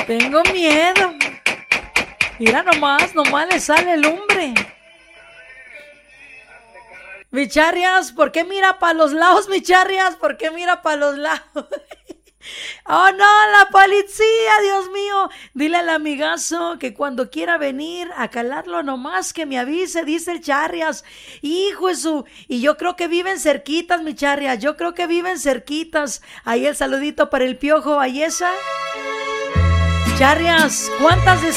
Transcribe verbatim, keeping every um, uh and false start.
Tengo miedo. Mira nomás, nomás le sale lumbre. Mi Charrias, ¿por qué mira para los lados, mi Charrias? ¿Por qué mira para los lados? ¡Oh, no! ¡La policía! ¡Dios mío! Dile al amigazo que cuando quiera venir a calarlo nomás que me avise, dice el Charrias. ¡Hijo de su! Y yo creo que viven cerquitas, mi Charrias. Yo creo que viven cerquitas. Ahí el saludito para el Piojo Ayesa. Charrias, ¿cuántas de